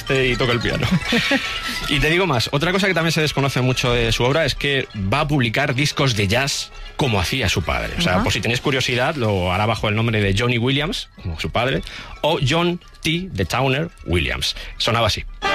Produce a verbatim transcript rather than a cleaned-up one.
traste y toque el piano. Y te digo más, otra cosa que también se desconoce mucho de su obra es que va a publicar discos de jazz como hacía su padre. O sea, uh-huh. por si tenéis curiosidad, lo hará bajo el nombre de Johnny Williams, como su padre, o John T. de Towner Williams. Sonaba así.